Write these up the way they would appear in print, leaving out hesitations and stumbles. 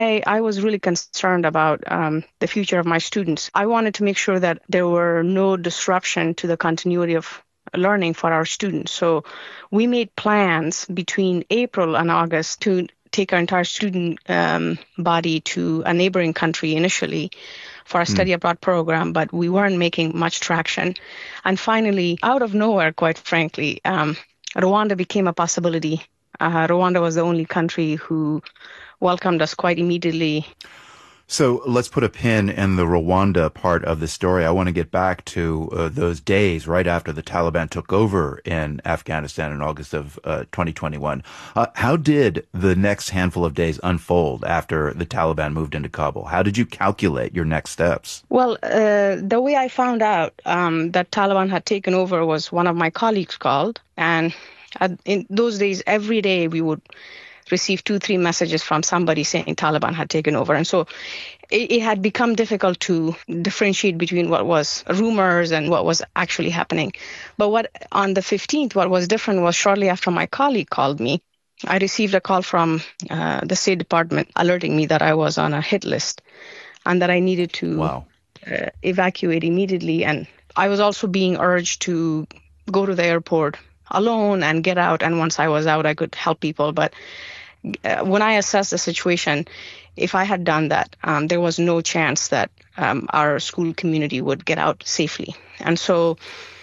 I was really concerned about the future of my students. I wanted to make sure that there were no disruption to the continuity of learning for our students. So we made plans between April and August to take our entire student body to a neighboring country initially for a study abroad program, but we weren't making much traction. And finally, out of nowhere, quite frankly, Rwanda became a possibility. Rwanda was the only country who welcomed us quite immediately. So let's put a pin in the Rwanda part of the story. I want to get back to those days right after the Taliban took over in Afghanistan in August of 2021. How did the next handful of days unfold after the Taliban moved into Kabul? How did you calculate your next steps? Well, the way I found out that Taliban had taken over was one of my colleagues called. And in those days, every day we would receive 2-3 messages from somebody saying Taliban had taken over. And so it had become difficult to differentiate between what was rumors and what was actually happening. But on the 15th, what was different was shortly after my colleague called me, I received a call from the State Department alerting me that I was on a hit list and that I needed to evacuate immediately. And I was also being urged to go to the airport alone and get out. And once I was out, I could help people. But when I assessed the situation, if I had done that, there was no chance that our school community would get out safely. And so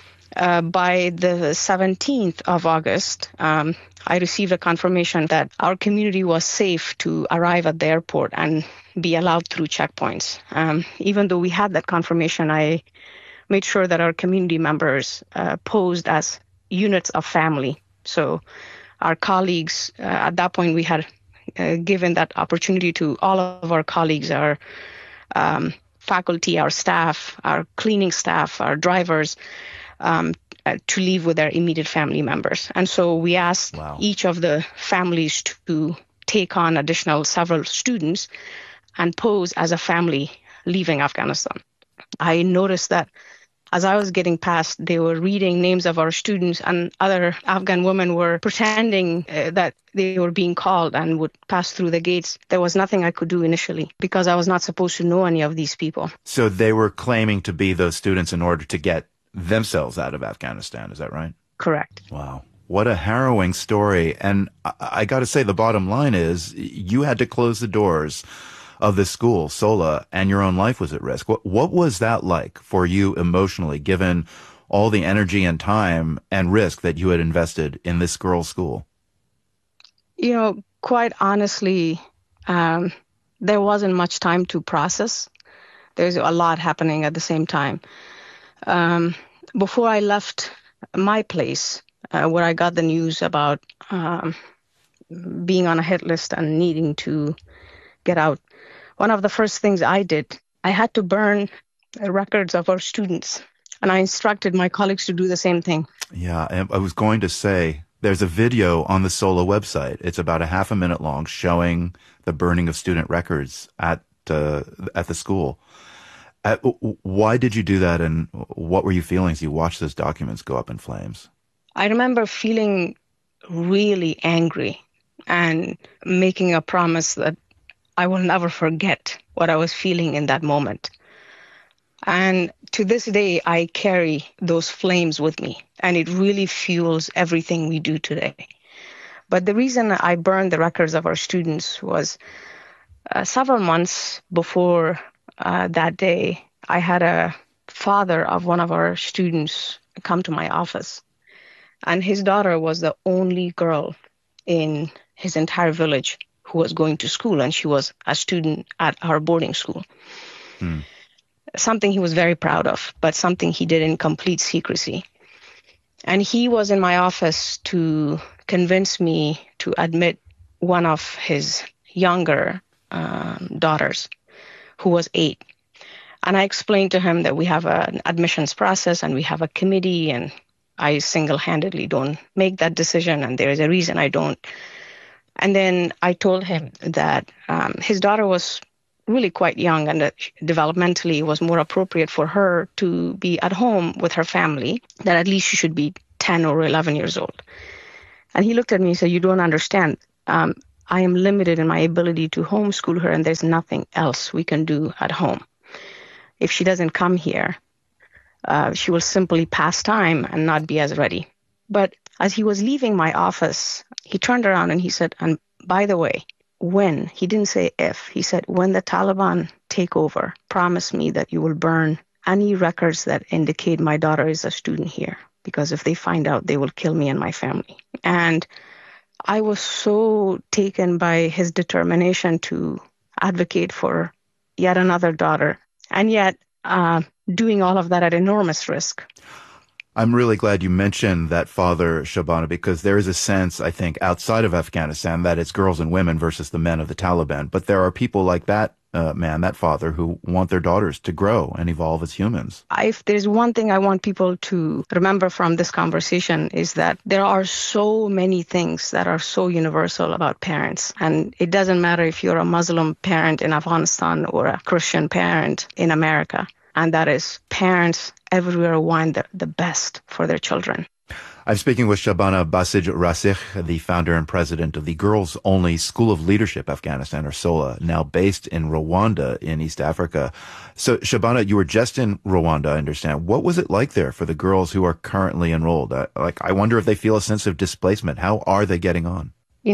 by the 17th of August, I received a confirmation that our community was safe to arrive at the airport and be allowed through checkpoints. Even though we had that confirmation, I made sure that our community members posed as units of family. So our colleagues, at that point, we had given that opportunity to all of our colleagues, our faculty, our staff, our cleaning staff, our drivers, to leave with their immediate family members. And so we asked each of the families to take on additional several students and pose as a family leaving Afghanistan. I noticed that as I was getting past, they were reading names of our students, and other Afghan women were pretending that they were being called and would pass through the gates. There was nothing I could do initially because I was not supposed to know any of these people. So they were claiming to be those students in order to get themselves out of Afghanistan. Is that right? Correct. Wow. What a harrowing story. And I got to say, the bottom line is you had to close the doors of the school, Sola, and your own life was at risk. What was that like for you emotionally, given all the energy and time and risk that you had invested in this girls' school? You know, quite honestly, there wasn't much time to process. There's a lot happening at the same time. Before I left my place, where I got the news about being on a hit list and needing to get out, one of the first things I did, I had to burn records of our students. And I instructed my colleagues to do the same thing. Yeah, I was going to say, there's a video on the SOLA website. It's about a half a minute long showing the burning of student records at the school. Why did you do that, and what were you feeling as you watched those documents go up in flames? I remember feeling really angry and making a promise that I will never forget what I was feeling in that moment. And to this day, I carry those flames with me, and it really fuels everything we do today. But the reason I burned the records of our students was several months before that day, I had a father of one of our students come to my office, and his daughter was the only girl in his entire village who was going to school, and she was a student at our boarding school. Something he was very proud of, but something he did in complete secrecy. And he was in my office to convince me to admit one of his younger daughters, who was 8. And I explained to him that we have an admissions process and we have a committee, and I single-handedly don't make that decision, and there is a reason I don't. And then I told him that his daughter was really quite young, and that developmentally it was more appropriate for her to be at home with her family, that at least she should be 10 or 11 years old. And he looked at me and said, "You don't understand. I am limited in my ability to homeschool her, and there's nothing else we can do at home. If she doesn't come here, she will simply pass time and not be as ready. But as he was leaving my office, he turned around and he said, and by the way, when, he didn't say if, he said, when the Taliban take over, promise me that you will burn any records that indicate my daughter is a student here, because if they find out, they will kill me and my family. And I was so taken by his determination to advocate for yet another daughter, and yet doing all of that at enormous risk. I'm really glad you mentioned that father, Shabana, because there is a sense, I think, outside of Afghanistan that it's girls and women versus the men of the Taliban. But there are people like that man, that father, who want their daughters to grow and evolve as humans. If there's one thing I want people to remember from this conversation is that there are so many things that are so universal about parents. And it doesn't matter if you're a Muslim parent in Afghanistan or a Christian parent in America. And that is, parents everywhere want the best for their children. I'm speaking with Shabana Basij Rasikh, the founder and president of the Girls Only School of Leadership Afghanistan, or SOLA, now based in Rwanda in East Africa. So, Shabana, you were just in Rwanda, I understand. What was it like there for the girls who are currently enrolled? I wonder if they feel a sense of displacement. How are they getting on?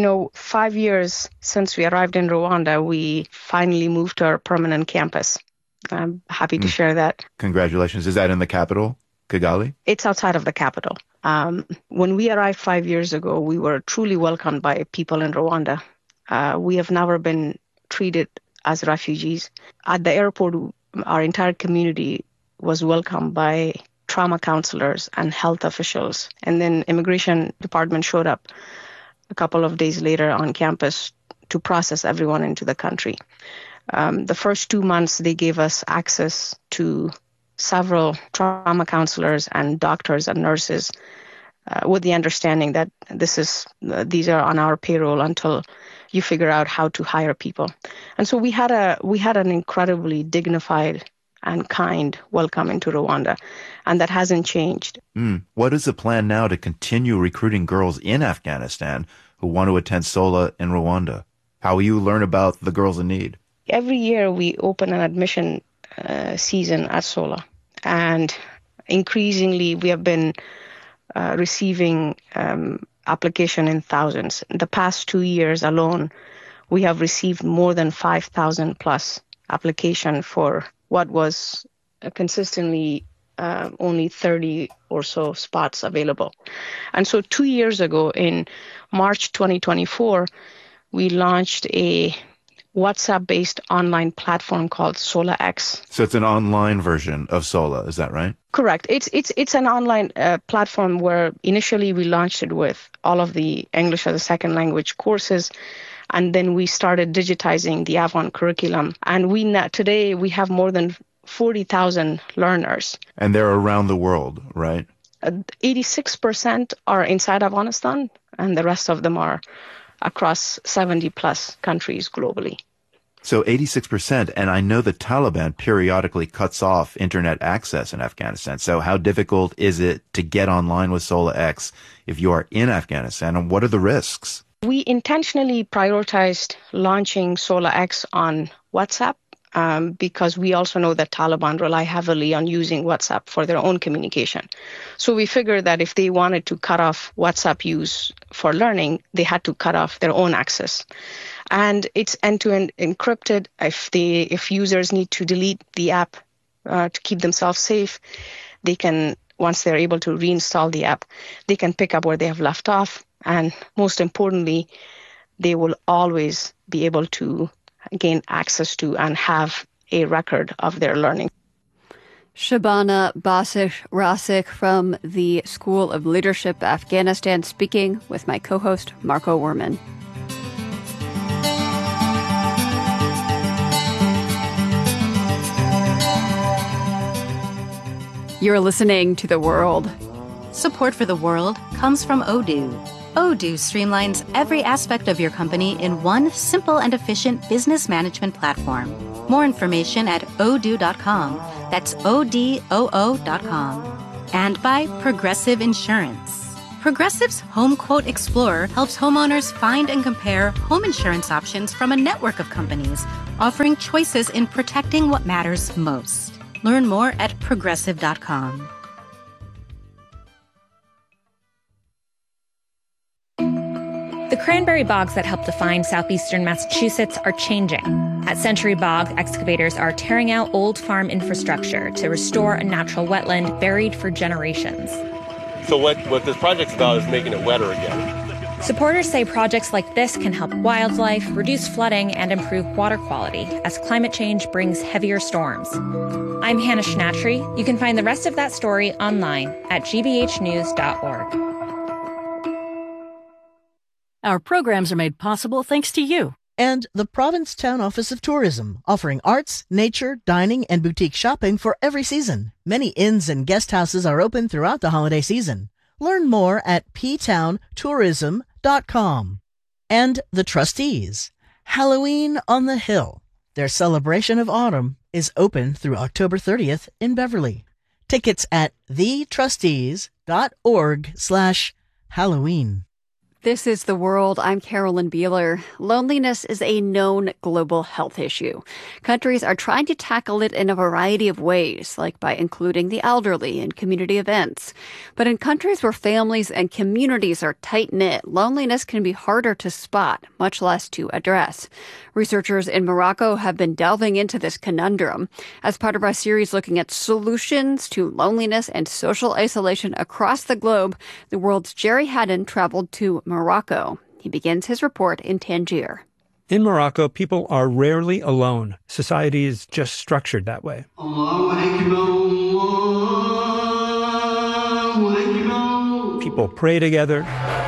5 years since we arrived in Rwanda, we finally moved to our permanent campus. I'm happy to share that. Congratulations. Is that in the capital, Kigali? It's outside of the capital. When we arrived 5 years ago, we were truly welcomed by people in Rwanda. We have never been treated as refugees. At the airport, our entire community was welcomed by trauma counselors and health officials. And then immigration department showed up a couple of days later on campus to process everyone into the country. The first 2 months, they gave us access to several trauma counselors and doctors and nurses with the understanding that these are on our payroll until you figure out how to hire people. And so we had an incredibly dignified and kind welcome into Rwanda, and that hasn't changed. What is the plan now to continue recruiting girls in Afghanistan who want to attend SOLA in Rwanda? How will you learn about the girls in need? Every year we open an admission season at SOLA, and increasingly we have been receiving application in thousands. In the past 2 years alone, we have received more than 5,000 plus application for what was consistently only 30 or so spots available. And so 2 years ago, in March 2024, we launched a WhatsApp-based online platform called SOLA-X. So it's an online version of SOLA, is that right? Correct. It's an online platform where initially we launched it with all of the English as a second language courses, and then we started digitizing the Afghan curriculum. And today we have more than 40,000 learners. And they're around the world, right? 86% are inside Afghanistan, and the rest of them are across 70 plus countries globally. So 86%, and I know the Taliban periodically cuts off internet access in Afghanistan. So how difficult is it to get online with SOLA-X if you are in Afghanistan, and what are the risks? We intentionally prioritized launching SOLA-X on WhatsApp because we also know that Taliban rely heavily on using WhatsApp for their own communication. So we figured that if they wanted to cut off WhatsApp use for learning, they had to cut off their own access. And it's end-to-end encrypted. If users need to delete the app to keep themselves safe, they can, once they're able to reinstall the app, they can pick up where they have left off. And most importantly, they will always be able to gain access to and have a record of their learning. Shabana Basij Rasikh from the School of Leadership Afghanistan, speaking with my co-host Marco Werman. You're listening to The World. Support for The World comes from Odoo. Odoo streamlines every aspect of your company in one simple and efficient business management platform. More information at odoo.com. That's ODOO.com. And by Progressive Insurance. Progressive's Home Quote Explorer helps homeowners find and compare home insurance options from a network of companies, offering choices in protecting what matters most. Learn more at progressive.com. The cranberry bogs that help define southeastern Massachusetts are changing. At Century Bog, excavators are tearing out old farm infrastructure to restore a natural wetland buried for generations. So what this project's about is making it wetter again. Supporters say projects like this can help wildlife, reduce flooding, and improve water quality as climate change brings heavier storms. I'm Hannah Schnatry. You can find the rest of that story online at gbhnews.org. Our programs are made possible thanks to you. And the Provincetown Office of Tourism, offering arts, nature, dining, and boutique shopping for every season. Many inns and guest houses are open throughout the holiday season. Learn more at ptowntourism.com. And the Trustees, Halloween on the Hill. Their celebration of autumn is open through October 30th in Beverly. Tickets at thetrustees.org/Halloween. This is The World. I'm Carolyn Beeler. Loneliness is a known global health issue. Countries are trying to tackle it in a variety of ways, like by including the elderly in community events. But in countries where families and communities are tight-knit, loneliness can be harder to spot, much less to address. Researchers in Morocco have been delving into this conundrum as part of our series looking at solutions to loneliness and social isolation across the globe. The world's Jerry Haddon traveled to Morocco. He begins his report in Tangier. In Morocco, people are rarely alone. Society is just structured that way. People pray together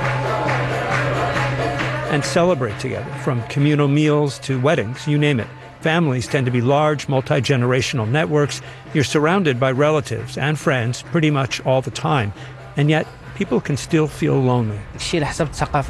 and celebrate together, from communal meals to weddings, you name it. Families tend to be large, multi-generational networks. You're surrounded by relatives and friends pretty much all the time. And yet, people can still feel lonely. People say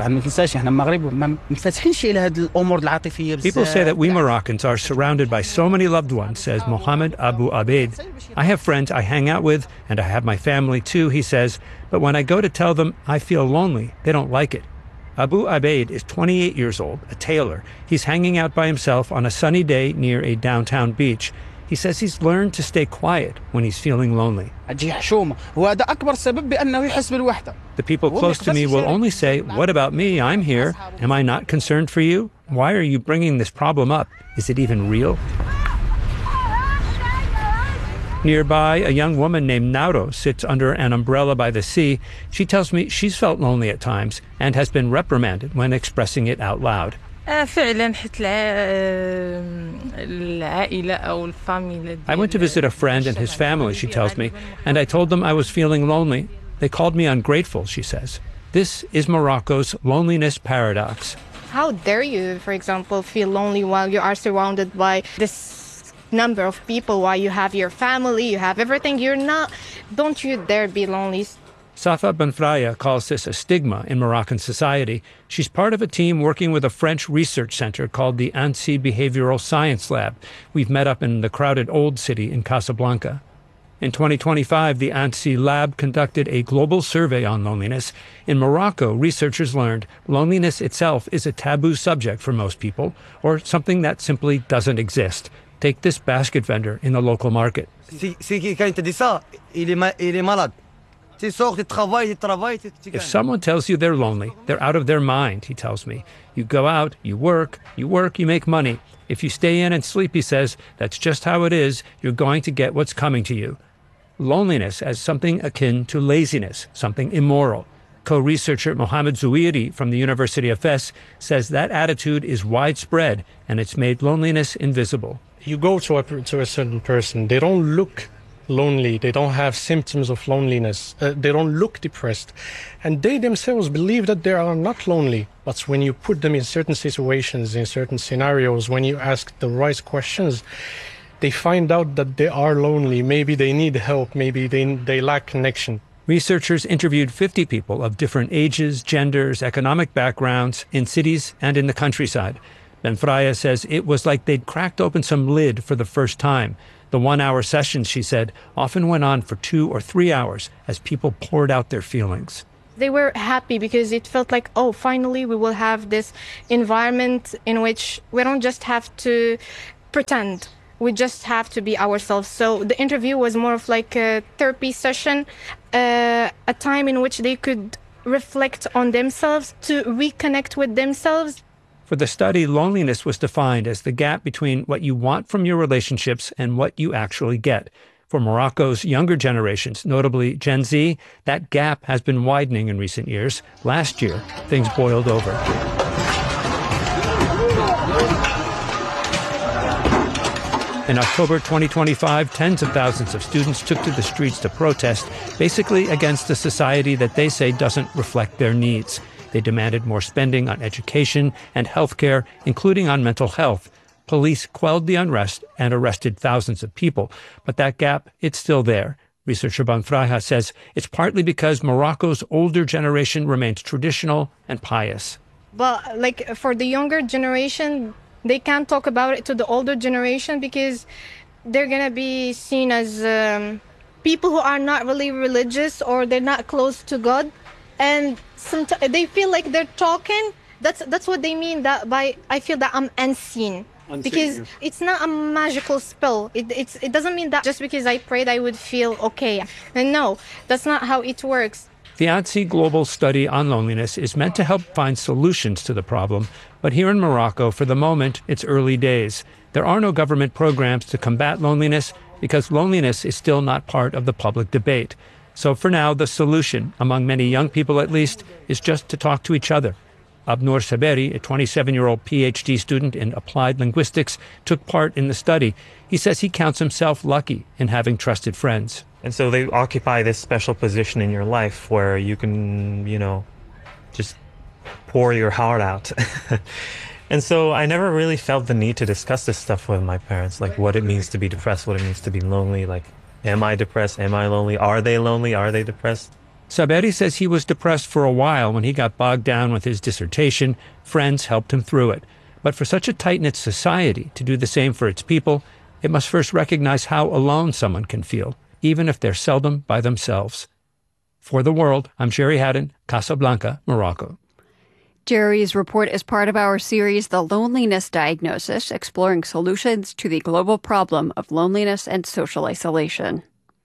that we Moroccans are surrounded by so many loved ones, says Mohamed Abu Abeid. I have friends I hang out with, and I have my family too, he says. But when I go to tell them I feel lonely, they don't like it. Abu Abeid is 28 years old, a tailor. He's hanging out by himself on a sunny day near a downtown beach. He says he's learned to stay quiet when he's feeling lonely. The people close to me will only say, "What about me? I'm here. Am I not concerned for you? Why are you bringing this problem up? Is it even real?" Nearby, a young woman named Nauro sits under an umbrella by the sea. She tells me she's felt lonely at times and has been reprimanded when expressing it out loud. I went to visit a friend and his family, she tells me, and I told them I was feeling lonely. They called me ungrateful, she says. This is Morocco's loneliness paradox. How dare you, for example, feel lonely while you are surrounded by this number of people, while you have your family, you have everything. Don't you dare be lonely. Safa Benfraya calls this a stigma in Moroccan society. She's part of a team working with a French research center called the ANSSI Behavioral Science Lab. We've met up in the crowded Old City in Casablanca. In 2025, the ANSSI lab conducted a global survey on loneliness. In Morocco, researchers learned loneliness itself is a taboo subject for most people, or something that simply doesn't exist. Take this basket vendor in the local market. If someone tells you they're lonely, they're out of their mind, he tells me. You go out, you work, you make money. If you stay in and sleep, he says, that's just how it is. You're going to get what's coming to you. Loneliness as something akin to laziness, something immoral. Co-researcher Mohamed Zouiri from the University of Fes says that attitude is widespread and it's made loneliness invisible. You go to a certain person, they don't look lonely, they don't have symptoms of loneliness, they don't look depressed, and they themselves believe that they are not lonely. But when you put them in certain situations, in certain scenarios, when you ask the right questions, they find out that they are lonely. Maybe they need help, maybe they lack connection. Researchers interviewed 50 people of different ages, genders, economic backgrounds in cities and in the countryside. Benfraya says it was like they'd cracked open some lid for the first time. The 1-hour sessions, she said, often went on for 2 or 3 hours as people poured out their feelings. They were happy because it felt like, oh, finally we will have this environment in which we don't just have to pretend. We just have to be ourselves. So the interview was more of like a therapy session, a time in which they could reflect on themselves, to reconnect with themselves. For the study, loneliness was defined as the gap between what you want from your relationships and what you actually get. For Morocco's younger generations, notably Gen Z, that gap has been widening in recent years. Last year, things boiled over. In October 2025, tens of thousands of students took to the streets to protest, basically against a society that they say doesn't reflect their needs. They demanded more spending on education and healthcare, including on mental health. Police quelled the unrest and arrested thousands of people. But that gap, it's still there. Researcher Banfraja says it's partly because Morocco's older generation remains traditional and pious. But like for the younger generation, they can't talk about it to the older generation because they're going to be seen as people who are not really religious, or they're not close to God. And sometimes they feel like they're talking. That's what they mean that by I feel that I'm unseen. Because it's not a magical spell. It doesn't mean that just because I prayed I would feel okay. And no, that's not how it works. The ANSSI Global Study on Loneliness is meant to help find solutions to the problem, but here in Morocco, for the moment, it's early days. There are no government programs to combat loneliness because loneliness is still not part of the public debate. So for now, the solution, among many young people at least, is just to talk to each other. Abnour Saberi, a 27-year-old PhD student in applied linguistics, took part in the study. He says he counts himself lucky in having trusted friends. And so they occupy this special position in your life where you can, just pour your heart out. And so I never really felt the need to discuss this stuff with my parents, like what it means to be depressed, what it means to be lonely. Like, am I depressed? Am I lonely? Are they lonely? Are they depressed? Saberi says he was depressed for a while when he got bogged down with his dissertation. Friends helped him through it. But for such a tight-knit society to do the same for its people, it must first recognize how alone someone can feel, even if they're seldom by themselves. For The World, I'm Jerry Haddon, Casablanca, Morocco. Jerry's report is part of our series, The Loneliness Diagnosis, exploring solutions to the global problem of loneliness and social isolation.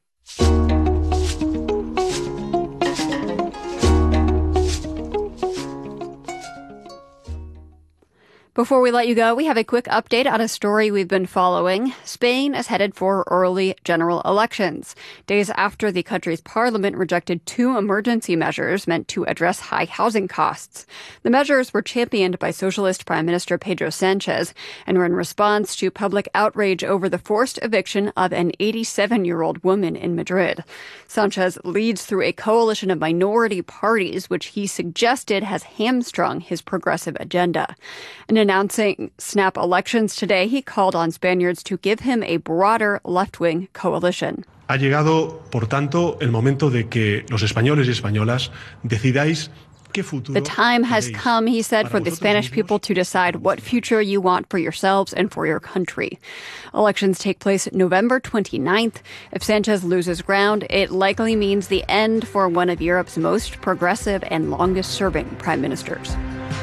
Before we let you go, we have a quick update on a story we've been following. Spain is headed for early general elections, days after the country's parliament rejected 2 emergency measures meant to address high housing costs. The measures were championed by Socialist Prime Minister Pedro Sanchez and were in response to public outrage over the forced eviction of an 87-year-old woman in Madrid. Sanchez leads through a coalition of minority parties, which he suggested has hamstrung his progressive agenda. In announcing snap elections today, he called on Spaniards to give him a broader left-wing coalition. Ha llegado, por tanto, el momento de que los españoles y españolas decidáis qué futuro. The time has come, he said, for the Spanish people to decide what future you want for yourselves and for your country. Elections take place November 29th. If Sanchez loses ground, it likely means the end for one of Europe's most progressive and longest-serving prime ministers.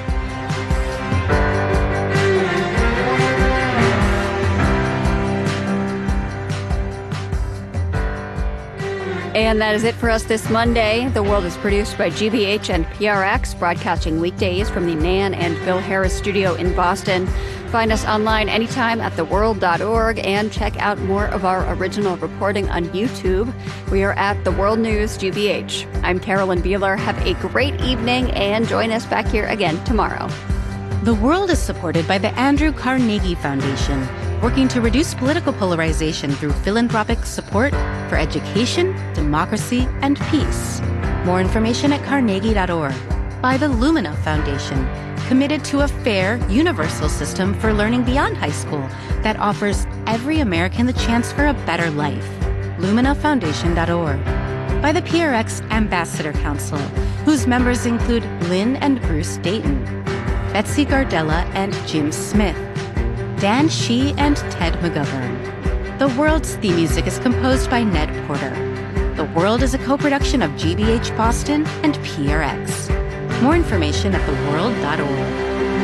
And that is it for us this Monday. The World is produced by GBH and PRX, broadcasting weekdays from the Nan and Bill Harris studio in Boston. Find us online anytime at theworld.org and check out more of our original reporting on YouTube. We are at The World News GBH. I'm Carolyn Beeler. Have a great evening and join us back here again tomorrow. The World is supported by the Andrew Carnegie Foundation, working to reduce political polarization through philanthropic support for education, democracy, and peace. More information at carnegie.org. By the Lumina Foundation, committed to a fair, universal system for learning beyond high school that offers every American the chance for a better life. LuminaFoundation.org. By the PRX Ambassador Council, whose members include Lynn and Bruce Dayton, Betsy Gardella and Jim Smith, Dan Shee and Ted McGovern. The World's theme music is composed by Ned Porter. The World is a co-production of GBH Boston and PRX. More information at theworld.org.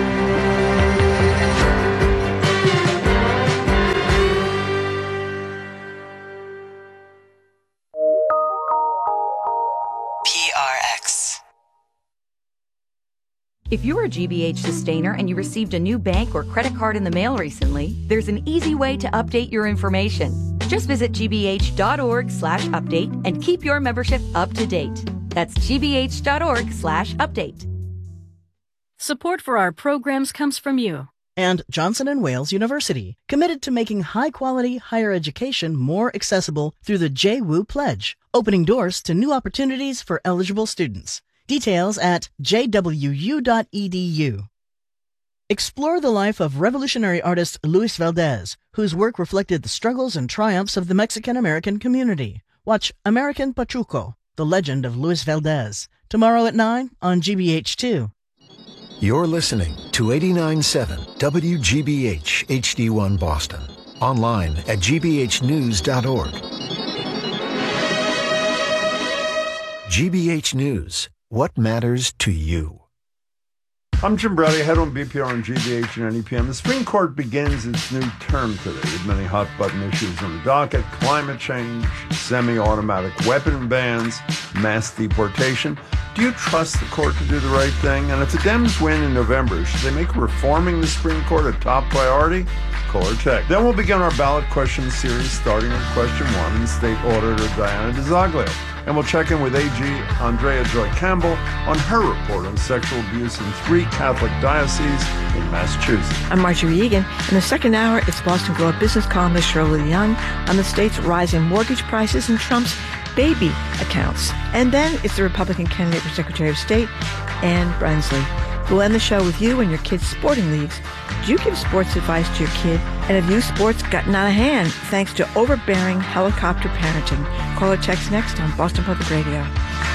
If you're a GBH sustainer and you received a new bank or credit card in the mail recently, there's an easy way to update your information. Just visit gbh.org/update and keep your membership up to date. That's gbh.org/update. Support for our programs comes from you. And Johnson & Wales University, committed to making high-quality higher education more accessible through the JWU Pledge, opening doors to new opportunities for eligible students. Details at jwu.edu. Explore the life of revolutionary artist Luis Valdez, whose work reflected the struggles and triumphs of the Mexican-American community. Watch American Pachuco, The Legend of Luis Valdez, tomorrow at 9 on GBH2. You're listening to 89.7 WGBH HD1 Boston. Online at gbhnews.org. GBH News. What matters to you? I'm Jim Brady, head on BPR and GBH and NEPM. The Supreme Court begins its new term today with many hot-button issues on the docket: climate change, semi-automatic weapon bans, mass deportation. Do you trust the court to do the right thing? And if the Dems win in November, should they make reforming the Supreme Court a top priority? Call or text. Then we'll begin our ballot question series, starting with question 1 and State Auditor Diana DiZoglio. And we'll check in with AG Andrea Joy Campbell on her report on sexual abuse in 3 Catholic dioceses in Massachusetts. I'm Marjorie Egan. In the second hour, it's Boston Globe business columnist Shirley Young on the state's rising mortgage prices and Trump's baby accounts. And then it's the Republican candidate for Secretary of State, Ann Brensley. We'll end the show with you and your kids' sporting leagues. Do you give sports advice to your kid? And have you sports gotten out of hand thanks to overbearing helicopter parenting? Call or text next on Boston Public Radio.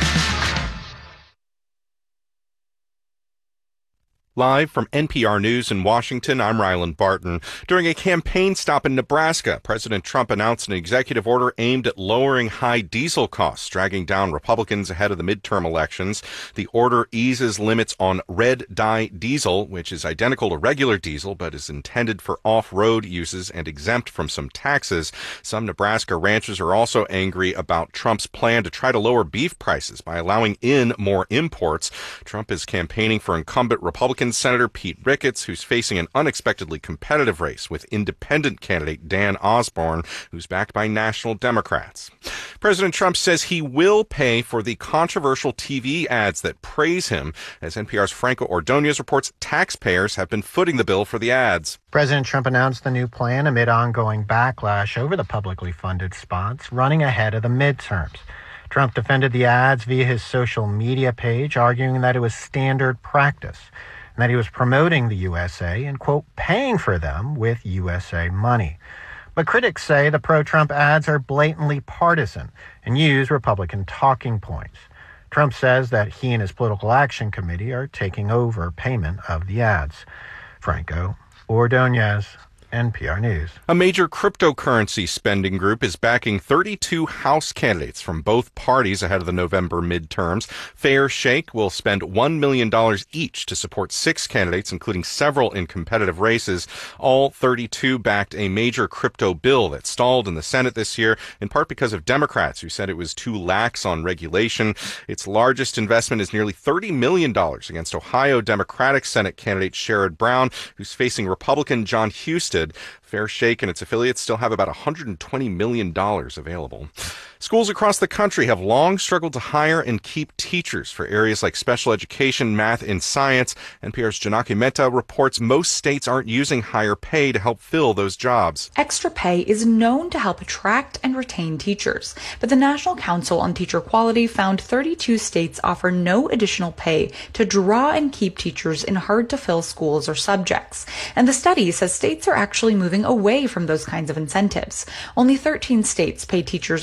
Live from NPR News in Washington, I'm Ryland Barton. During a campaign stop in Nebraska, President Trump announced an executive order aimed at lowering high diesel costs, dragging down Republicans ahead of the midterm elections. The order eases limits on red dye diesel, which is identical to regular diesel but is intended for off-road uses and exempt from some taxes. Some Nebraska ranchers are also angry about Trump's plan to try to lower beef prices by allowing in more imports. Trump is campaigning for incumbent Republican Senator Pete Ricketts, who's facing an unexpectedly competitive race with independent candidate Dan Osborne, who's backed by national Democrats. President Trump says he will pay for the controversial TV ads that praise him. As NPR's Franco Ordonez reports, taxpayers have been footing the bill for the ads. President Trump announced the new plan amid ongoing backlash over the publicly funded spots running ahead of the midterms. Trump defended the ads via his social media page, arguing that it was standard practice, and that he was promoting the USA and, quote, paying for them with USA money. But critics say the pro-Trump ads are blatantly partisan and use Republican talking points. Trump says that he and his political action committee are taking over payment of the ads. Franco Ordonez, NPR News. A major cryptocurrency spending group is backing 32 House candidates from both parties ahead of the November midterms. Fair Shake will spend $1 million each to support 6 candidates, including several in competitive races. All 32 backed a major crypto bill that stalled in the Senate this year, in part because of Democrats who said it was too lax on regulation. Its largest investment is nearly $30 million against Ohio Democratic Senate candidate Sherrod Brown, who's facing Republican John Husted. Fair Shake and its affiliates still have about $120 million available. Schools across the country have long struggled to hire and keep teachers for areas like special education, math, and science. NPR's Janaki Mehta reports most states aren't using higher pay to help fill those jobs. Extra pay is known to help attract and retain teachers, but the National Council on Teacher Quality found 32 states offer no additional pay to draw and keep teachers in hard-to-fill schools or subjects. And the study says states are actually moving away from those kinds of incentives. Only 13 states pay teachers extra for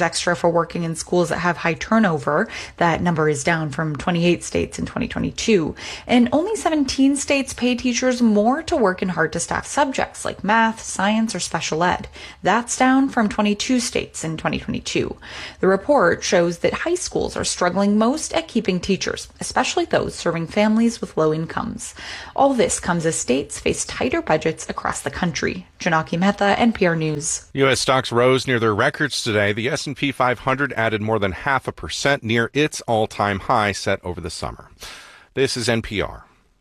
for working in schools that have high turnover. That number is down from 28 states in 2022. And only 17 states pay teachers more to work in hard-to-staff subjects like math, science, or special ed. That's down from 22 states in 2022. The report shows that high schools are struggling most at keeping teachers, especially those serving families with low incomes. All this comes as states face tighter budgets across the country. Janaki Mehta, NPR News. U.S. stocks rose near their records today. The S&P 500 added more than 0.5%, near its all-time high set over the summer. This is NPR.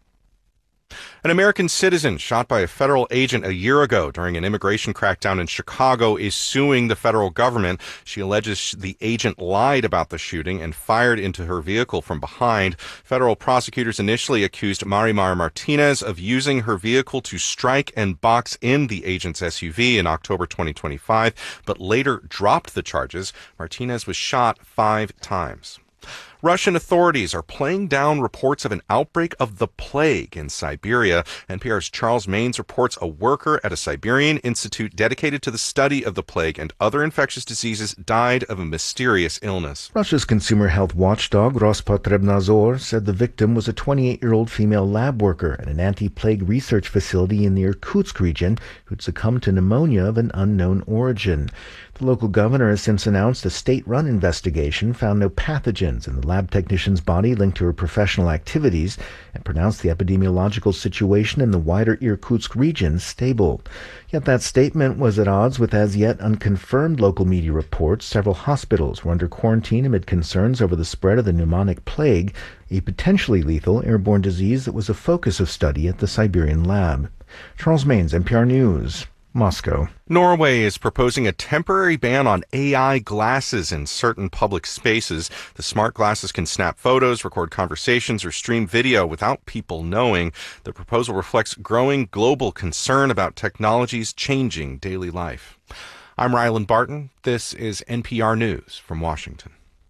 An American citizen shot by a federal agent a year ago during an immigration crackdown in Chicago is suing the federal government. She alleges the agent lied about the shooting and fired into her vehicle from behind. Federal prosecutors initially accused Marimar Martinez of using her vehicle to strike and box in the agent's SUV in October 2025, but later dropped the charges. Martinez was shot 5 times. Russian authorities are playing down reports of an outbreak of the plague in Siberia. NPR's Charles Maynes reports a worker at a Siberian institute dedicated to the study of the plague and other infectious diseases died of a mysterious illness. Russia's consumer health watchdog Rospotrebnadzor said the victim was a 28-year-old female lab worker at an anti-plague research facility in the Irkutsk region who'd succumbed to pneumonia of an unknown origin. The local governor has since announced a state-run investigation found no pathogens in the lab technician's body linked to her professional activities and pronounced the epidemiological situation in the wider Irkutsk region stable. Yet that statement was at odds with as yet unconfirmed local media reports. Several hospitals were under quarantine amid concerns over the spread of the pneumonic plague, a potentially lethal airborne disease that was a focus of study at the Siberian lab. Charles Maynes, NPR News. Moscow. Norway is proposing a temporary ban on AI glasses in certain public spaces. The smart glasses can snap photos, record conversations, or stream video without people knowing. The proposal reflects growing global concern about technologies changing daily life. I'm Ryland Barton. This is NPR News from Washington.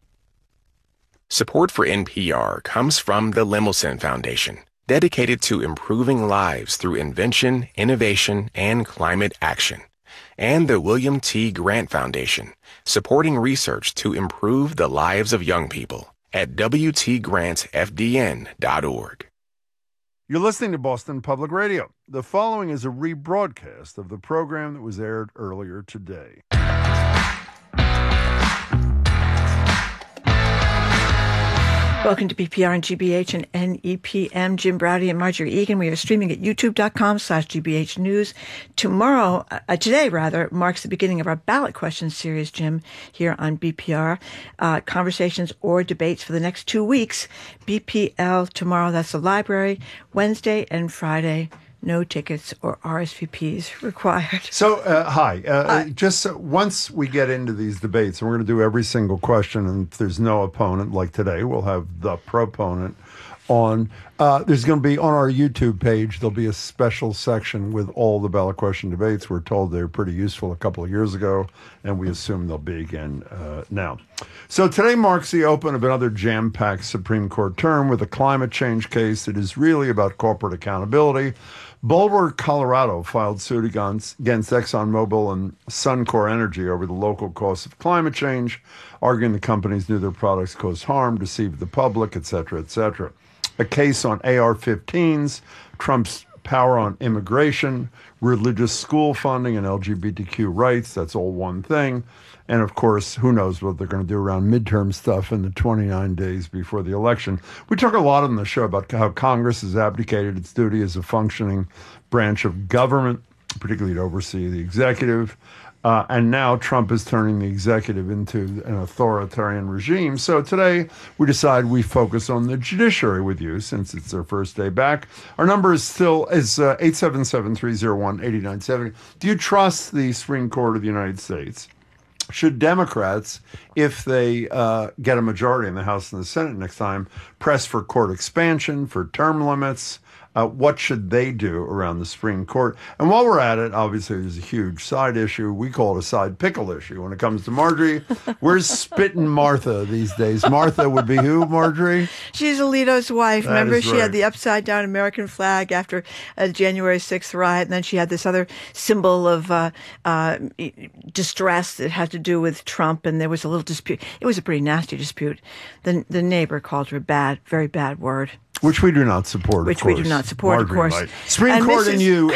Support for NPR comes from the Lemelson Foundation, dedicated to improving lives through invention, innovation, and climate action. And the William T. Grant Foundation, supporting research to improve the lives of young people at WTGrantFDN.org. You're listening to Boston Public Radio. The following is a rebroadcast of the program that was aired earlier today. Welcome to BPR and GBH and NEPM. Jim Braude and Marjorie Egan. We are streaming at youtube.com/GBH News. Today marks the beginning of our ballot questions series, Jim, here on BPR. Conversations or debates for the next 2 weeks. BPL tomorrow, that's the library. Wednesday and Friday, no tickets or RSVPs required. So, just once we get into these debates, and we're going to do every single question, and if there's no opponent, like today, we'll have the proponent on. There's going to be, on our YouTube page, there'll be a special section with all the ballot question debates. We're told they were pretty useful a couple of years ago, and we assume they'll be again now. So today marks the open of another jam-packed Supreme Court term with a climate change case that is really about corporate accountability. Boulder, Colorado filed suit against ExxonMobil and Suncor Energy over the local costs of climate change, arguing the companies knew their products caused harm, deceived the public, etc., etc. A case on AR-15s, Trump's power on immigration, religious school funding, and LGBTQ rights. That's all one thing. And, of course, who knows what they're going to do around midterm stuff in the 29 days before the election. We talk a lot on the show about how Congress has abdicated its duty as a functioning branch of government, particularly to oversee the executive. And now Trump is turning the executive into an authoritarian regime. So today we decide we focus on the judiciary with you since it's their first day back. Our number is still 877-301-8970. Do you trust the Supreme Court of the United States? Should Democrats, if they get a majority in the House and the Senate next time, press for court expansion, for term limits, What should they do around the Supreme Court? And while we're at it, obviously there's a huge side issue. We call it a side pickle issue when it comes to Marjorie. Where's Spittin' Martha these days? Martha would be who, Marjorie? She's Alito's wife. That Remember, is she right. had the upside-down American flag after a January 6th riot, and then she had this other symbol of distress that had to do with Trump, and there was a little dispute. It was a pretty nasty dispute. The neighbor called her a very bad word. Which we do not support, Which of course. we do not support, of course. Might. Supreme And Court Mrs. and you,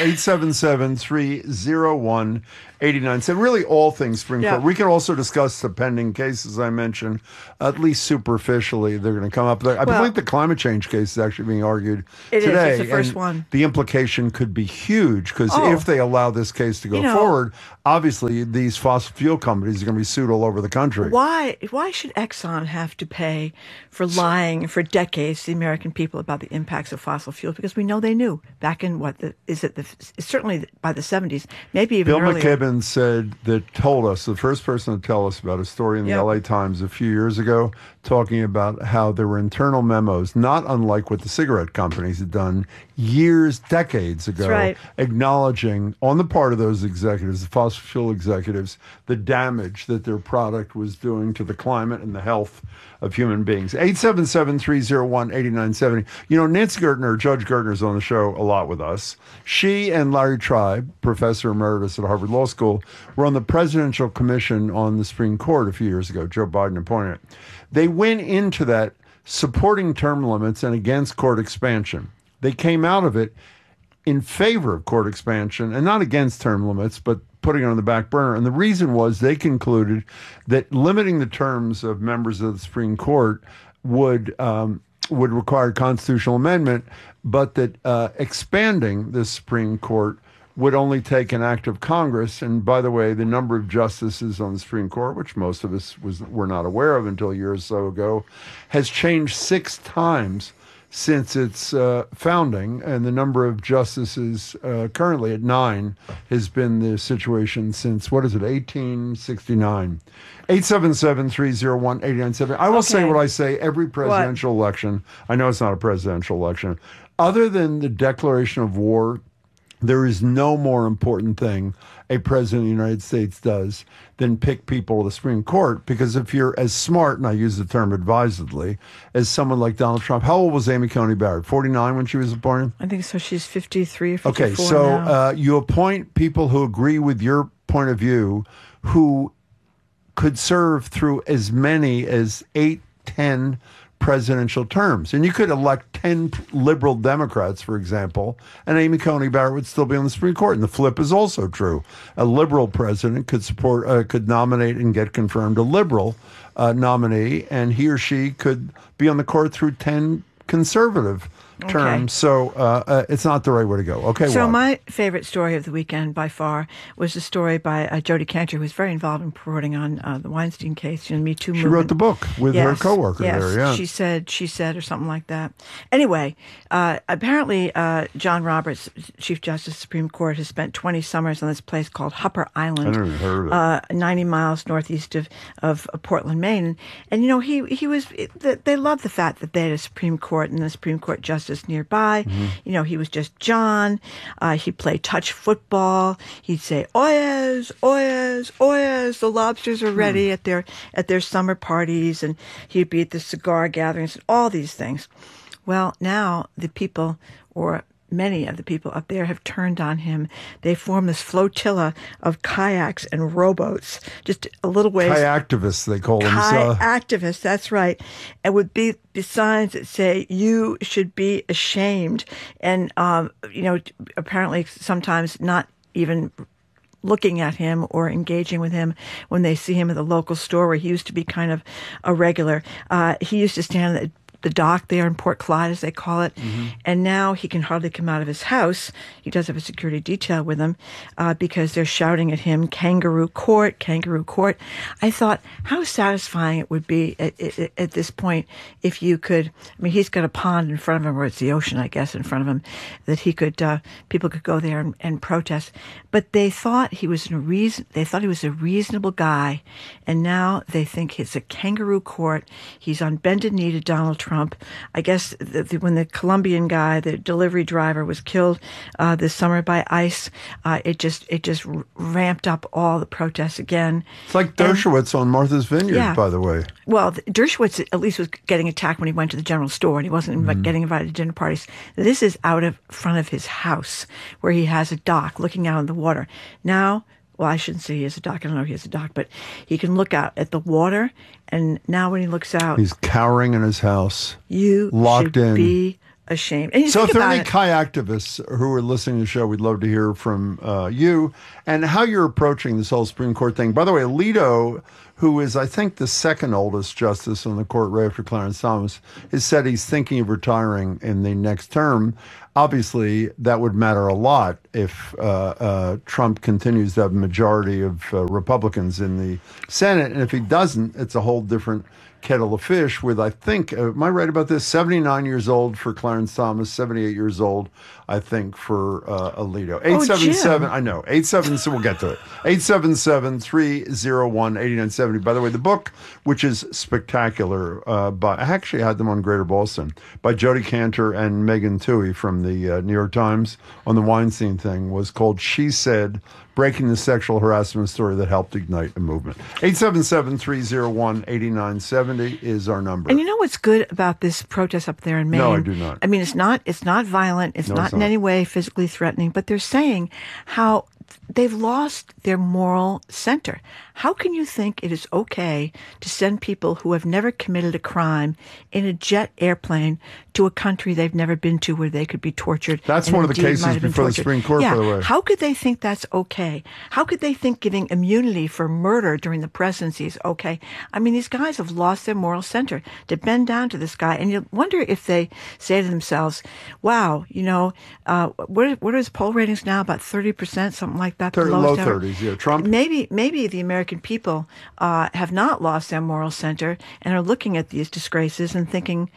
877-301-89. Really all things Supreme Yeah. Court. We can also discuss the pending cases I mentioned, at least superficially. They're going to come up. I believe the climate change case is actually being argued today. It's the first and one. The implication could be huge because Oh. if they allow this case to go forward, obviously these fossil fuel companies are going to be sued all over the country. Why should Exxon have to pay for lying for decades to the American people about the impacts of fossil fuels? Because we know they knew back in certainly by the 70s, maybe even Bill earlier. McKibben told us, the first person to tell us about a story in the LA Times a few years ago, talking about how there were internal memos, not unlike what the cigarette companies had done decades ago, right. acknowledging on the part of those executives, the fossil fuel executives, the damage that their product was doing to the climate and the health of human beings. 877-301-8970. You know, Nancy Gertner, Judge Gertner's on the show a lot with us. She and Larry Tribe, professor emeritus at Harvard Law School, were on the Presidential Commission on the Supreme Court a few years ago. Joe Biden appointed it. They went into that supporting term limits and against court expansion. They came out of it in favor of court expansion and not against term limits, but putting it on the back burner. And the reason was they concluded that limiting the terms of members of the Supreme Court would require constitutional amendment, but that expanding the Supreme Court would only take an act of Congress. And by the way, the number of justices on the Supreme Court, which most of us were not aware of until a year or so ago, has changed 6 times since its founding, and the number of justices currently at 9 has been the situation since, 1869. 877-301-8970. I will say what I say every presidential election. I know it's not a presidential election. Other than the declaration of war, there is no more important thing a president of the United States does than pick people to the Supreme Court. Because if you're as smart, and I use the term advisedly, as someone like Donald Trump, how old was Amy Coney Barrett? 49 when she was appointed? I think so. She's 53 or 54 Okay, so now. you appoint people who agree with your point of view, who could serve through as many as 8, 10 presidential terms. And you could elect 10 liberal Democrats, for example, and Amy Coney Barrett would still be on the Supreme Court. And the flip is also true. A liberal president could nominate and get confirmed a liberal nominee, and he or she could be on the court through 10 conservative terms. So it's not the right way to go. Okay, so well. my favorite story of the weekend by far was a story by Jodi Kantor, who was very involved in reporting on the Weinstein case, Me Too movement. She wrote the book with her coworker there, yeah. She said, or something like that. Anyway, apparently John Roberts, Chief Justice of the Supreme Court, has spent 20 summers on this place called Hupper Island. I never even heard of it. 90 miles northeast of Portland, Maine. And, you know, they love the fact that they had a Supreme Court and the Supreme Court justice nearby. Mm-hmm. You know, he was just John. He'd play touch football. He'd say, oyez, oyez, oyez, the lobsters are ready at their summer parties. And he'd be at the cigar gatherings and all these things. Well, now the people, or many of the people up there, have turned on him. They formed this flotilla of kayaks and rowboats, just a little ways. Kayaktivists, they call them. Kayaktivists, that's right. And would be signs that say, you should be ashamed. And, you know, apparently sometimes not even looking at him or engaging with him when they see him at the local store where he used to be kind of a regular. He used to stand at the dock there in Port Clyde, as they call it. Mm-hmm. And now he can hardly come out of his house. He does have a security detail with him because they're shouting at him, kangaroo court, kangaroo court. I thought how satisfying it would be at this point if you could, I mean, he's got a pond in front of him, or it's the ocean, I guess, in front of him, that he could, people could go there and protest. But they thought he was a reasonable guy. And now they think it's a kangaroo court. He's on bended knee to Donald Trump. Trump. I guess when the Colombian guy, the delivery driver, was killed this summer by ICE, it just ramped up all the protests again. It's like Dershowitz on Martha's Vineyard, by the way. Well, Dershowitz at least was getting attacked when he went to the general store, and he wasn't getting invited to dinner parties. This is out of front of his house, where he has a dock looking out on the water. Now, well, I shouldn't say he has a dock. I don't know if he has a dock, but he can look out at the water. And now when he looks out, he's cowering in his house. You locked should in. Be ashamed. And so if there are any kayaktivists who are listening to the show, we'd love to hear from you and how you're approaching this whole Supreme Court thing. By the way, Alito, who is, I think, the second oldest justice on the court right after Clarence Thomas, has said he's thinking of retiring in the next term. Obviously, that would matter a lot if Trump continues to have a majority of Republicans in the Senate. And if he doesn't, it's a whole different kettle of fish with, I think, am I right about this? 79 years old for Clarence Thomas, 78 years old, I think, for Alito. 877, I know, 877, we'll get to it. 877-301-8970. By the way, the book, which is spectacular, I actually had them on Greater Boston, by Jodi Kantor and Megan Twohey from the New York Times on the Weinstein thing, was called She Said, Breaking the Sexual Harassment Story That Helped Ignite a Movement. 877-301-8970 is our number. And you know what's good about this protest up there in Maine? No, I do not. I mean, it's not violent. It's not in any way physically threatening, but they're saying how they've lost their moral center. How can you think it is okay to send people who have never committed a crime in a jet airplane to a country they've never been to where they could be tortured? That's one of the cases before the Supreme Court, by the way. How could they think that's okay? How could they think giving immunity for murder during the presidency is okay? I mean, these guys have lost their moral center to bend down to this guy. And you wonder if they say to themselves, wow, you know, what are his poll ratings now? About 30%, something like that. Low 30s, yeah. Trump? Maybe the American people have not lost their moral center and are looking at these disgraces and thinking,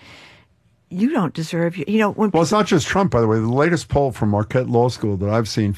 you don't deserve, well, it's not just Trump, by the way. The latest poll from Marquette Law School that I've seen,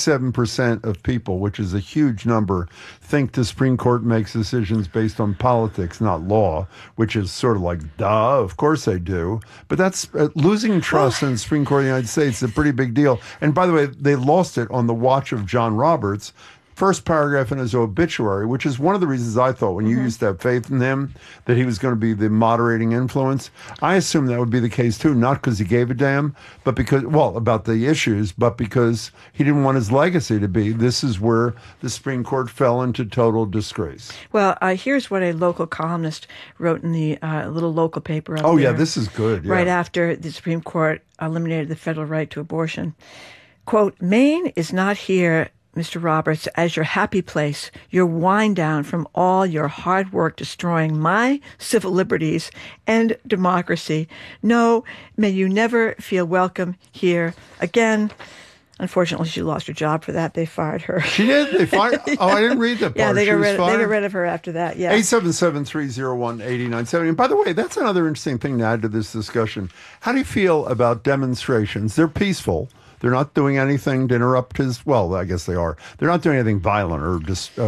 57% of people, which is a huge number, think the Supreme Court makes decisions based on politics, not law, which is sort of like, duh, of course they do. But that's losing trust in the Supreme Court of the United States is a pretty big deal. And by the way, they lost it on the watch of John Roberts. First paragraph in his obituary, which is one of the reasons I thought when you used to have faith in him that he was going to be the moderating influence. I assume that would be the case too, not because he gave a damn, but because, about the issues, but because he didn't want his legacy to be, this is where the Supreme Court fell into total disgrace. Well, here's what a local columnist wrote in the little local paper. Oh, yeah, this is good. Yeah. Right after the Supreme Court eliminated the federal right to abortion. Quote, Maine is not here, Mr. Roberts, as your happy place, your wind down from all your hard work destroying my civil liberties and democracy. No, may you never feel welcome here again. Unfortunately, she lost her job for that. They fired her. She did? They fired? Oh, I didn't read that part. Yeah, they got rid of her after that, yeah. 877-301-8970. And by the way, that's another interesting thing to add to this discussion. How do you feel about demonstrations? They're peaceful. They're not doing anything to interrupt I guess they are. They're not doing anything violent or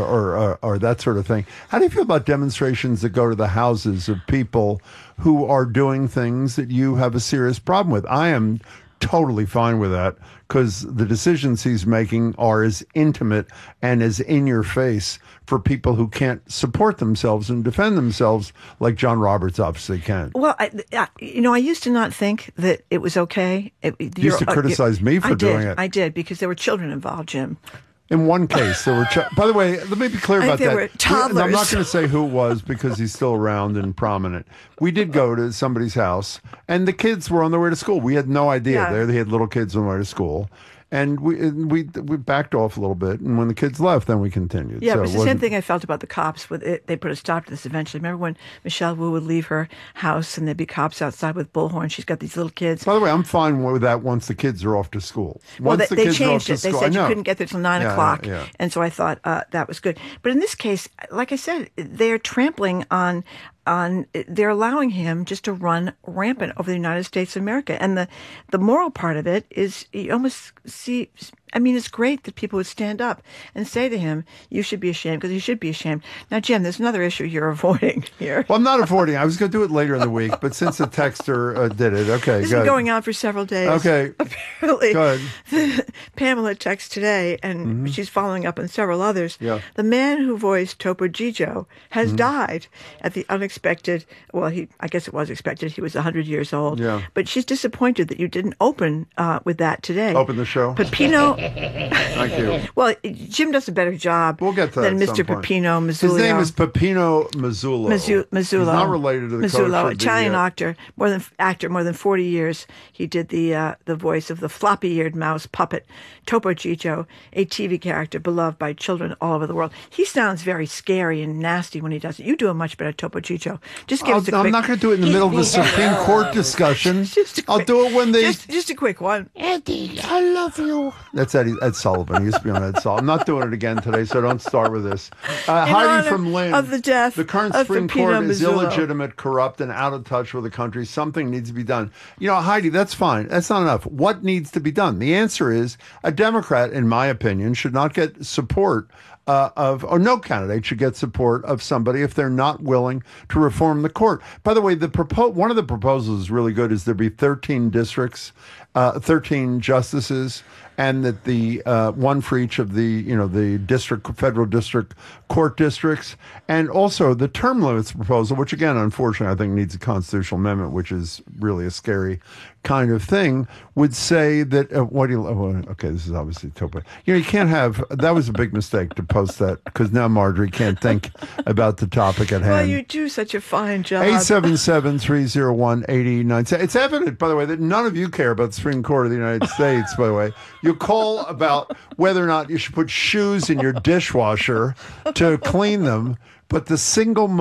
that sort of thing. How do you feel about demonstrations that go to the houses of people who are doing things that you have a serious problem with? I am totally fine with that because the decisions he's making are as intimate and as in your face for people who can't support themselves and defend themselves like John Roberts obviously can. Well, I used to not think that it was okay. You used to criticize me for doing it. I did, because there were children involved, Jim. In one case, there were... By the way, let me be clear about that. There were toddlers. I'm not going to say who it was because he's still around and prominent. We did go to somebody's house, and the kids were on their way to school. We had no idea. Yeah. They had little kids on their way to school. And we backed off a little bit, and when the kids left, then we continued. Yeah, so it was the same thing I felt about the cops. They put a stop to this eventually. Remember when Michelle Wu would leave her house and there'd be cops outside with bullhorns? She's got these little kids. By the way, I'm fine with that once the kids are off to school. They changed it. They said you couldn't get there till 9 o'clock. Yeah. And so I thought that was good. But in this case, like I said, they're trampling on they're allowing him just to run rampant over the United States of America. And the moral part of it is you almost I mean, it's great that people would stand up and say to him, you should be ashamed, because he should be ashamed. Now, Jim, there's another issue you're avoiding here. Well, I'm not avoiding. I was going to do it later in the week, but since the texter did it, okay, This has been going on for several days. Okay. Apparently, Go ahead. Pamela texts today, and she's following up on several others. Yeah. The man who voiced Topo Gigio has died at the unexpected, well, I guess it was expected. He was 100 years old. Yeah. But she's disappointed that you didn't open with that today. Open the show. Peppino. Thank you. Well, Jim does a better job We'll get to than that at Mr. some point. Peppino Mazzullo. His name is Peppino Mazzullo. Mazzullo. He's not related to the Mazzullo, coach of Italian the, actor, more than 40 years. He did the voice of the floppy-eared mouse puppet Topo Gigio, a TV character beloved by children all over the world. He sounds very scary and nasty when he does it. You do a much better Topo Gigio. Just give us a quick. I'm not going to do it in the middle of the Supreme Court discussion. I'll do it when they. Just a quick one. Eddie, I love you. That's Ed Sullivan. He used to be on Ed Sullivan. I'm not doing it again today, so don't start with this. Heidi from Lynn. Of the death the current of Supreme Peppino Court is Mazzullo. illegitimate, corrupt, and out of touch with the country. Something needs to be done. You know, Heidi, that's fine. That's not enough. What needs to be done? The answer is a Democrat, in my opinion, should not get support or no candidate should get support of somebody if they're not willing to reform the court. By the way, one of the proposals is really good. Is there be 13 districts, 13 justices, and that the one for each of the federal district court districts, and also the term limits proposal, which again, unfortunately, I think needs a constitutional amendment, which is really a scary kind of thing, would say that okay, this is obviously Topo. You can't have that was a big mistake to post that because now Marjorie can't think about the topic at hand. Well, you do such a fine job. 877-301-8097. It's evident, by the way, that none of you care about the Supreme Court of the United States, by the way. You call about whether or not you should put shoes in your dishwasher to clean them. But let's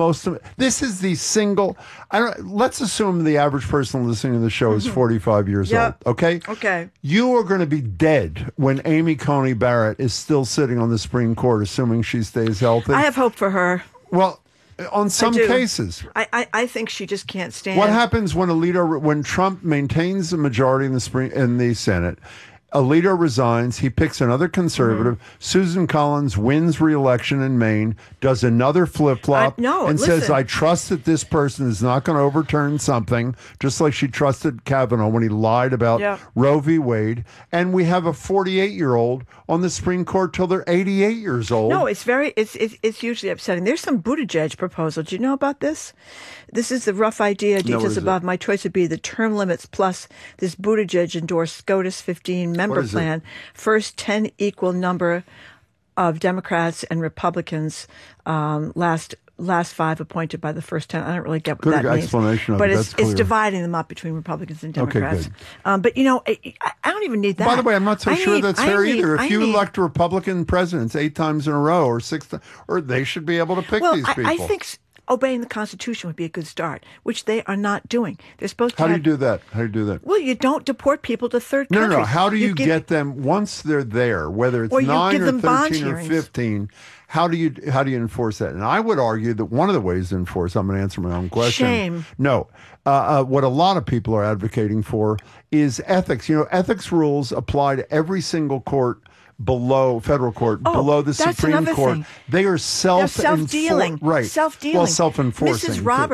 assume the average person listening to the show is 45 years old, okay? Okay. You are going to be dead when Amy Coney Barrett is still sitting on the Supreme Court, assuming she stays healthy. I have hope for her. Well, on some cases. I think she just can't stand. What happens when Trump maintains a majority in the Senate? Alito resigns. He picks another conservative. Susan Collins wins re-election in Maine, does another flip-flop, and says, I trust that this person is not going to overturn something, just like she trusted Kavanaugh when he lied about Roe v. Wade. And we have a 48-year-old on the Supreme Court till they're 88 years old. No, it's hugely upsetting. There's some Buttigieg proposal. Do you know about this? This is the rough idea. Details above. My choice would be the term limits plus this Buttigieg-endorsed SCOTUS 15 member plan. First 10 equal number of Democrats and Republicans. Last 5 appointed by the first 10. I don't really get what that means. Explanation of but it. it's dividing them up between Republicans and Democrats. Okay, good. But I don't even need that. By the way, I'm not so sure that's fair either. If you elect Republican presidents 8 times in a row or 6, or they should be able to pick these people. I think obeying the Constitution would be a good start, which they are not doing. They're supposed to. How do you do that? Well, you don't deport people to third countries. No. How do you get them once they're there, whether it's 9 or 13 or 15? How do you enforce that? And I would argue that one of the ways to enforce, I'm going to answer my own question. Shame. No. What a lot of people are advocating for is ethics. Ethics rules apply to every single court below federal court, below the Supreme Court. They are self-dealing. Right. Self-dealing. Well, self-enforcing.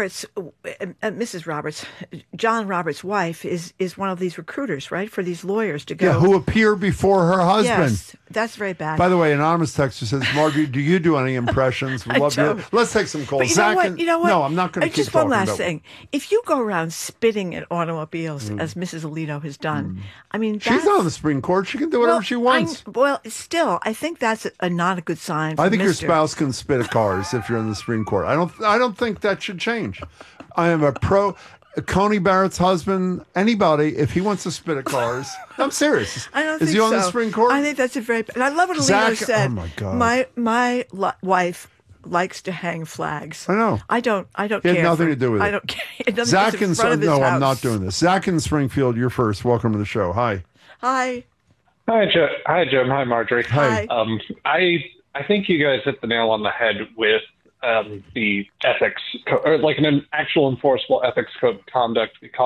Mrs. Roberts, John Roberts' wife is one of these recruiters, right? For these lawyers to go. Yeah, who appear before her husband. Yes, that's very bad. By the way, anonymous texter says, Margie, do you do any impressions? Let's take some calls. But you know what? No, I'm not going to keep just talking one last about thing. If you go around spitting at automobiles, as Mrs. Alito has done, I mean, she's not on the Supreme Court. She can do whatever she wants. Still, I think that's not a good sign. I think your spouse can spit at cars if you're in the Supreme Court. I don't think that should change. I am a pro. Coney Barrett's husband, anybody, if he wants to spit at cars, I'm serious. I don't Is think he on so. the Supreme Court? I think that's and I love what Alito said. Oh my God. My wife likes to hang flags. I know. I don't care. It had nothing to do with it. I don't care. Zach in no, I'm not doing this. Zach in Springfield, you're first. Welcome to the show. Hi. Hi. Hi, Jim. Hi, Marjorie. Hi. I think you guys hit the nail on the head with the ethics, or like an actual enforceable ethics code of conduct, because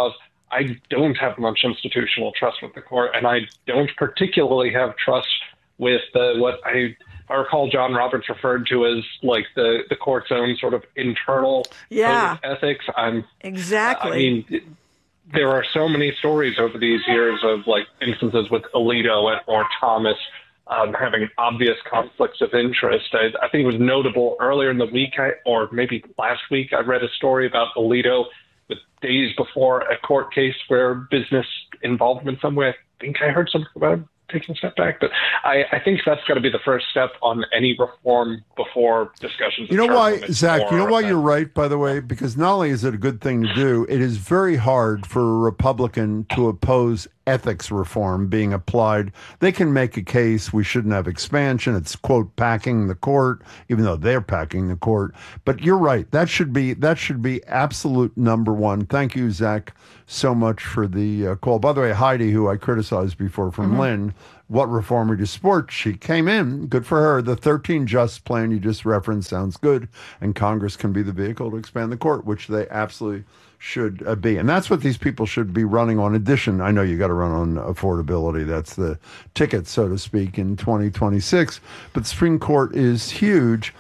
I don't have much institutional trust with the court, and I don't particularly have trust with what I recall John Roberts referred to as like the court's own sort of internal code of ethics. Exactly. I mean, there are so many stories over these years of like instances with Alito or Thomas having obvious conflicts of interest. I think it was notable earlier in the week, or maybe last week, I read a story about Alito with days before a court case where business involvement somewhere. I think I heard something about him taking a step back, but I think that's got to be the first step on any reform before discussions. You know why, Zach? You know why you're right, by the way? Because not only is it a good thing to do, it is very hard for a Republican to oppose ethics reform being applied. They can make a case we shouldn't have expansion. It's, quote, packing the court, even though they're packing the court. But you're right. That should be absolute number one. Thank you, Zach, so much for the call. By the way, Heidi, who I criticized before from Lynn, what reform would you support? She came in. Good for her. The 13 Just plan you just referenced sounds good, and Congress can be the vehicle to expand the court, which they absolutely should be. And that's what these people should be running on. Addition, I know you got to run on affordability. That's the ticket, so to speak, in 2026. But the Supreme Court is huge.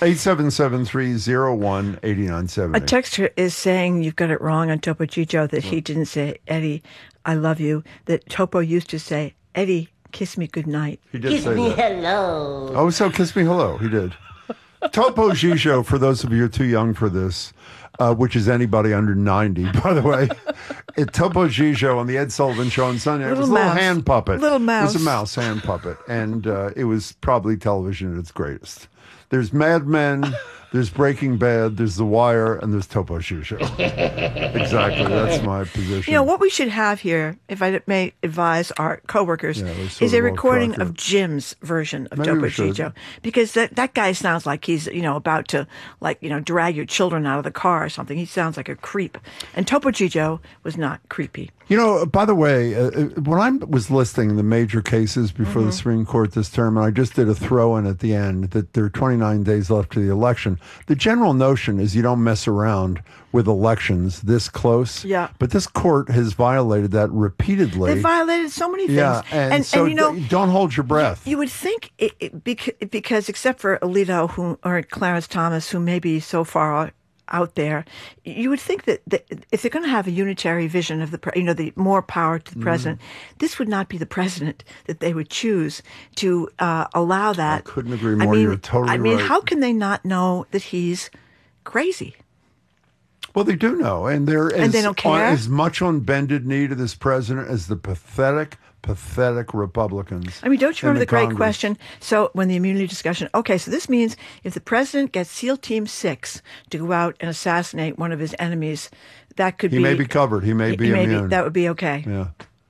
877-301-8970. A texter is saying you've got it wrong on Topo Gigio, that he didn't say, Eddie, I love you. That Topo used to say, Eddie, kiss me goodnight. He did say that. Hello. Oh, so kiss me hello. He did. Topo Gigio, for those of you who are too young for this, which is anybody under 90, by the way. Topo Gigio on the Ed Sullivan Show on Sunday. It was a little hand puppet. Little mouse. It was a mouse hand puppet. And it was probably television at its greatest. There's Mad Men, there's Breaking Bad, there's The Wire, and there's Topo Gigio. Exactly. That's my position. You know, what we should have here, if I may advise our coworkers, is a recording of Jim's version of Topo Gigio. Because that guy sounds like he's, about to, drag your children out of the car or something. He sounds like a creep. And Topo Gigio was not creepy. By the way, when I was listing the major cases before the Supreme Court this term, and I just did a throw-in at the end that there are 29 days left to the election, the general notion is you don't mess around with elections this close. Yeah. But this court has violated that repeatedly. They violated so many things. Yeah, and so don't hold your breath. You would think, because except for Alito or Clarence Thomas, who may be so far out there, you would think that if they're going to have a unitary vision of the more power to the president, this would not be the president that they would choose to allow that. I couldn't agree more. You're totally right. How can they not know that he's crazy? Well, they do know, and they don't care. As much on bended knee to this president as the pathetic Republicans. Don't you remember the great question? So when the immunity discussion, so this means if the president gets SEAL Team 6 to go out and assassinate one of his enemies, that could he may be covered. He may be immune. That would be okay. Yeah.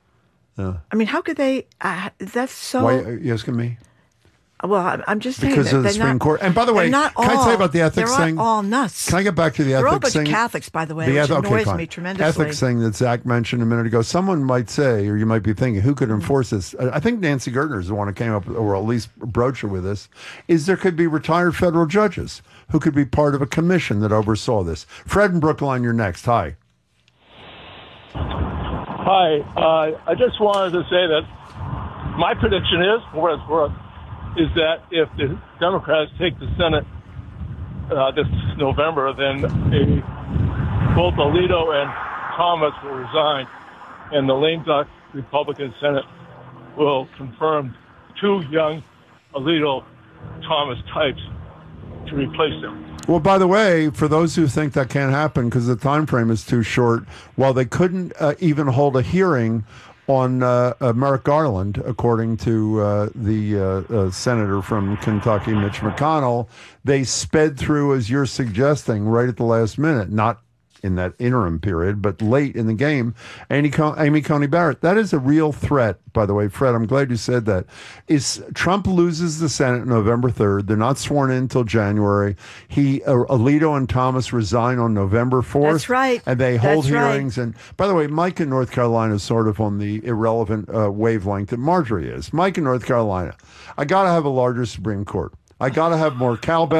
How could they? That's so. Why are you asking me? Well, I'm just saying because of the Supreme Court. And by the way, can I tell you about the ethics thing? They're all nuts. Can I get back to the ethics thing? They're all a bunch of Catholics, by the way, which annoys me tremendously. Ethics thing that Zach mentioned a minute ago. Someone might say, or you might be thinking, who could enforce this? I think Nancy Gertner is the one who came up, or at least broached it with this, is there could be retired federal judges who could be part of a commission that oversaw this. Fred in Brookline, you're next. Hi. Hi. I just wanted to say that my prediction is, for what it's worth, is that if the Democrats take the Senate this November, then both Alito and Thomas will resign, and the lame duck Republican Senate will confirm two young Alito-Thomas types to replace them. Well, by the way, for those who think that can't happen because the time frame is too short, while they couldn't even hold a hearing on Merrick Garland, according to the senator from Kentucky, Mitch McConnell, they sped through, as you're suggesting, right at the last minute, not in that interim period, but late in the game, Amy Coney Barrett. That is a real threat, by the way, Fred. I'm glad you said that. Trump loses the Senate November 3rd. They're not sworn in until January. Alito and Thomas resign on November 4th. That's right. And they hold hearings. Right. And by the way, Mike in North Carolina is sort of on the irrelevant wavelength that Marjorie is. Mike in North Carolina, I got to have a larger Supreme Court. I got to have more cowbell.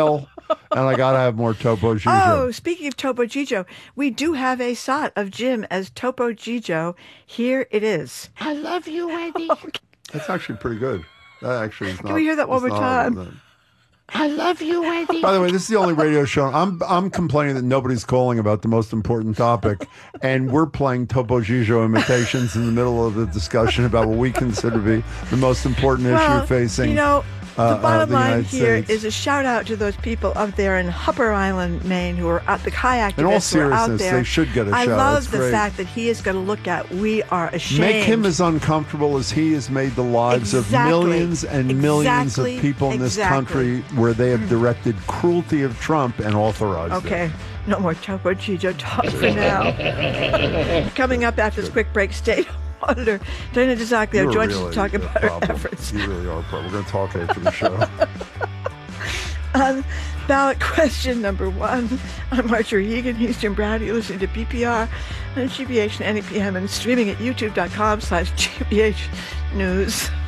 And I got to have more Topo Gigio. Oh, speaking of Topo Gigio, we do have a shot of Jim as Topo Gigio. Here it is. I love you, Eddie. That's actually pretty good. That actually is not. Can we hear that one more time? I love you, Eddie. By the way, this is the only radio show. I'm complaining that nobody's calling about the most important topic, and we're playing Topo Gigio imitations in the middle of the discussion about what we consider to be the most important issue facing. You know, the bottom line United here States. is a shout out to those people up there in Hupper Island, Maine, who are out, the kayak activists In all who are out seriousness, there. they should get a I shout. love It's the great. fact that he is going to look at. We are ashamed. Make him as uncomfortable as he has made the lives of millions and millions of people in this country where they have directed cruelty of Trump and authorized it. Okay, no more Topo Gigio talk for now. Coming up after this quick break, State Auditor Dana DeZocchio joins us to talk about her efforts. You really are a problem. We're going to talk after the show. On ballot question number 1, I'm Marjorie Egan. He's Jim Browdy. You're listening to BPR on GBH and NEPM and streaming at youtube.com/GBH News.